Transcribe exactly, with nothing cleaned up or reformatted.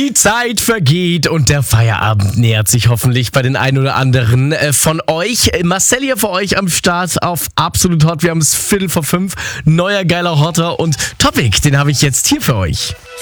Die Zeit vergeht und der Feierabend nähert sich hoffentlich bei den ein oder anderen äh, von euch. Marcel hier für euch am Start auf Absolut Hot. Wir haben es Viertel vor fünf. Neuer geiler Hotter und Topic, den habe ich jetzt hier für euch.